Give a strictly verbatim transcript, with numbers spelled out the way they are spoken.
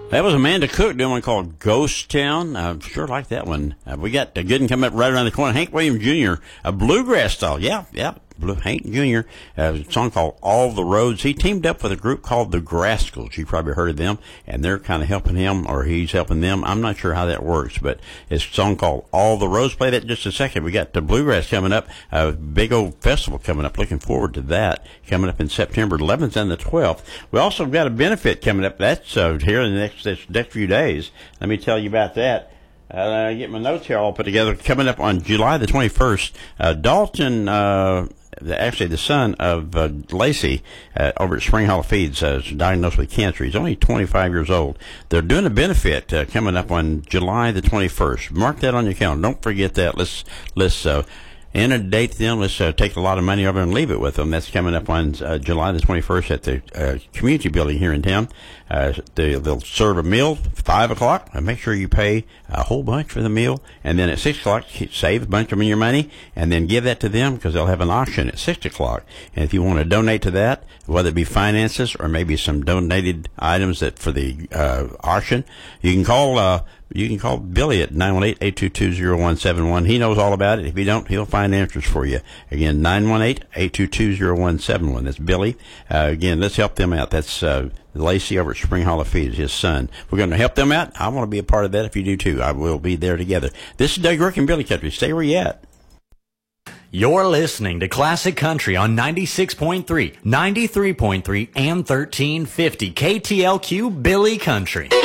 That was Amanda Cook doing one called Ghost Town. I uh, sure like that one. Uh, we got a good one coming up right around the corner. Hank Williams Junior, a bluegrass style. Yeah, yeah. Blue, Hank Junior, uh, a song called All the Roads. He teamed up with a group called the Grascals. You probably heard of them, and they're kind of helping him, or he's helping them. I'm not sure how that works, but it's a song called All the Roads. Play that in just a second. We got the Bluegrass coming up, a big old festival coming up. Looking forward to that, coming up in September eleventh and the twelfth. We also got a benefit coming up. That's uh, here in the next, this next few days. Let me tell you about that. Uh, get my notes here all put together. Coming up on July the twenty-first, uh, Dalton, uh, the, actually the son of uh, Lacey uh, over at Spring Hollow Feeds, uh, is diagnosed with cancer. He's only twenty-five years old. They're doing a benefit uh, coming up on July the twenty-first. Mark that on your calendar. Don't forget that. Let's let's uh, inundate them. Let's uh, take a lot of money over and leave it with them. That's coming up on uh, July the twenty-first at the uh, community building here in town. Uh, they, they'll serve a meal five o'clock. And make sure you pay a whole bunch for the meal, and then at six o'clock save a bunch of your money, and then give that to them because they'll have an auction at six o'clock. And if you want to donate to that, whether it be finances or maybe some donated items that for the uh, auction, you can call. Uh, You can call Billy at nine one eight, eight two two, zero one seven one. He knows all about it. If you don't, he'll find answers for you. Again, nine one eight, eight two two, zero one seven one. That's Billy. Uh, again, let's help them out. That's uh, Lacey over at Spring Hollow Feeds, his son. We're going to help them out. I want to be a part of that if you do too. I will be there together. This is Doug Rick and Billy Country. Stay where you at. You're listening to Classic Country on ninety-six point three, ninety-three point three, and thirteen fifty K T L Q Billy Country.